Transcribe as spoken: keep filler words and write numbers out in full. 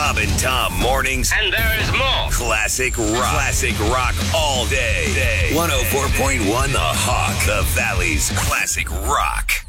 Rob and Tom mornings. And there is more. Classic rock. Classic rock all day. day. one oh four point one The Hawk, the Valley's classic rock.